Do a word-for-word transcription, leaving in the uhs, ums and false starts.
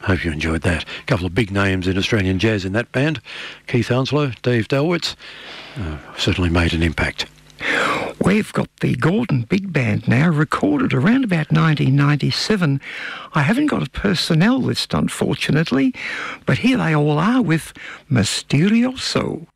Hope you enjoyed that. A couple of big names in Australian jazz in that band. Keith Hounslow, Dave Dalwitz, uh, certainly made an impact. We've got the Gordon Big Band now, recorded around about nineteen ninety-seven. I haven't got a personnel list, unfortunately, but here they all are with Mysterioso.